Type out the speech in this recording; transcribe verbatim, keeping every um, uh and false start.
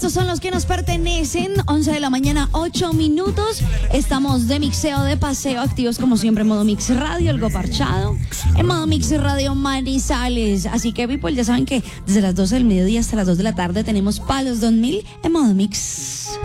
estos son los que nos pertenecen. once de la mañana, ocho minutos. Estamos de mixeo, de paseo, activos como siempre en Modo Mix Radio, algo parchado. En Modo Mix Radio Manizales. Así que, people, ya saben que desde las doce del mediodía hasta las dos de la tarde tenemos Palos dos mil en Modo Mix.